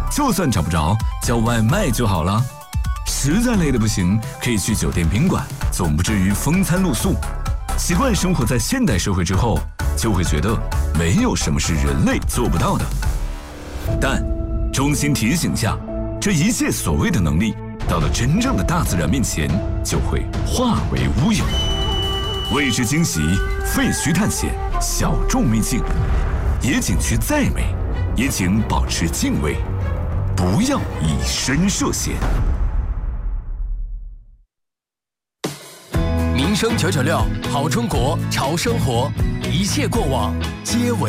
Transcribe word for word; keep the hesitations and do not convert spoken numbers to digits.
就算找不着，叫外卖就好了。实在累得不行，可以去酒店宾馆，总不至于风餐露宿。习惯生活在现代社会之后，就会觉得没有什么是人类做不到的。但衷心提醒下，这一切所谓的能力，到了真正的大自然面前，就会化为乌有。未知惊喜，废墟探险，小众秘境，野景区再美，也请保持敬畏，不要以身涉险。 民生九九六，好中国，潮生活，一切过往皆为